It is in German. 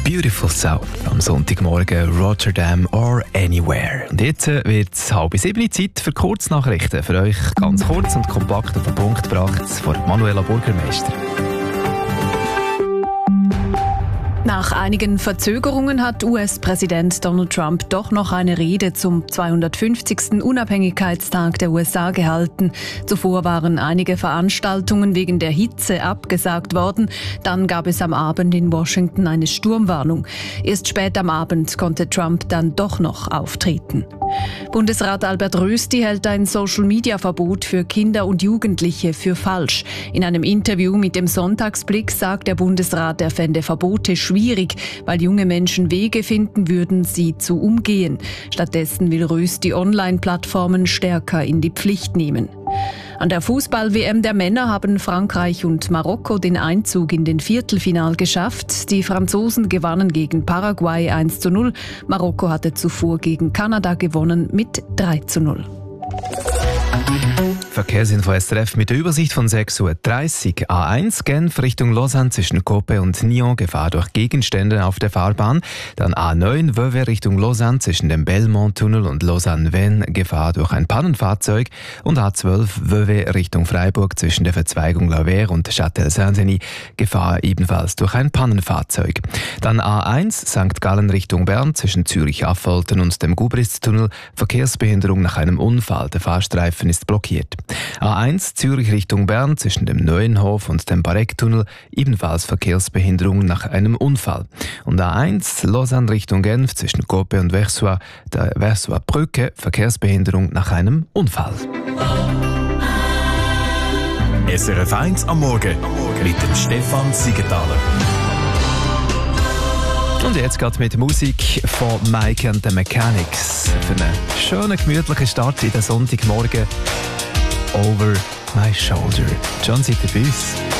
Beautiful South am Sonntagmorgen, Rotterdam or Anywhere. Und jetzt wird es 6:30 Zeit für Kurznachrichten. Für euch ganz kurz und kompakt auf den Punkt gebracht von Manuela Burgermeister. Nach einigen Verzögerungen hat US-Präsident Donald Trump doch noch eine Rede zum 250. Unabhängigkeitstag der USA gehalten. Zuvor waren einige Veranstaltungen wegen der Hitze abgesagt worden. Dann gab es am Abend in Washington eine Sturmwarnung. Erst spät am Abend konnte Trump dann doch noch auftreten. Bundesrat Albert Rösti hält ein Social-Media-Verbot für Kinder und Jugendliche für falsch. In einem Interview mit dem Sonntagsblick sagt der Bundesrat, er fände Verbote schwierig, weil junge Menschen Wege finden würden, sie zu umgehen. Stattdessen will Rösti Online-Plattformen stärker in die Pflicht nehmen. An der Fußball-WM der Männer haben Frankreich und Marokko den Einzug in den Viertelfinal geschafft. Die Franzosen gewannen gegen Paraguay 1:0. Marokko hatte zuvor gegen Kanada gewonnen mit 3:0. Verkehrsinfo SRF mit der Übersicht von 6:30 Uhr. A1 Genf Richtung Lausanne zwischen Coppe und Nyon, Gefahr durch Gegenstände auf der Fahrbahn. Dann A9 Vevey Richtung Lausanne zwischen dem Belmont-Tunnel und Lausanne-Vennes, Gefahr durch ein Pannenfahrzeug. Und A12 Vevey Richtung Freiburg zwischen der Verzweigung La Verre und Châtel-Saint-Denis, Gefahr ebenfalls durch ein Pannenfahrzeug. Dann A1 St. Gallen Richtung Bern zwischen Zürich-Affolter und dem Gubritztunnel, Verkehrsbehinderung nach einem Unfall. Der Fahrstreifen ist blockiert. A1 Zürich Richtung Bern zwischen dem Neuenhof und dem Barecktunnel, ebenfalls Verkehrsbehinderung nach einem Unfall. Und A1 Lausanne Richtung Genf zwischen Coppe und Versoix, der Versoix-Brücke, Verkehrsbehinderung nach einem Unfall. SRF 1 am Morgen mit dem Stefan Siegenthaler. Und jetzt geht mit Musik von Mike and the Mechanics für einen schönen, gemütlichen Start in den Sonntagmorgen. Over My Shoulder. John, seid ihr bei uns?